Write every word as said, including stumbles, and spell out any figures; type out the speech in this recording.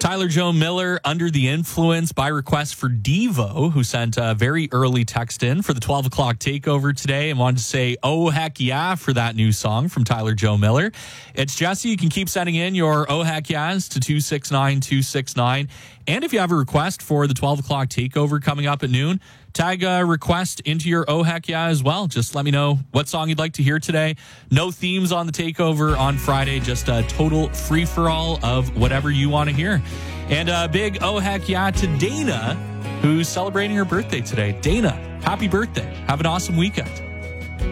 Tyler Joe Miller, Under the Influence, by request for Devo, who sent a very early text in for the twelve o'clock takeover today and wanted to say, oh, heck yeah, for that new song from Tyler Joe Miller. It's Jesse. You can keep sending in your oh, heck yeahs to two six nine two six nine. And if you have a request for the twelve o'clock takeover coming up at noon, tag a request into your oh, heck yeah as well. Just let me know what song you'd like to hear today. No themes on the takeover on Friday, just a total free-for-all of whatever you want to hear. And a big oh, heck yeah to Dana, who's celebrating her birthday today. Dana, happy birthday. Have an awesome weekend.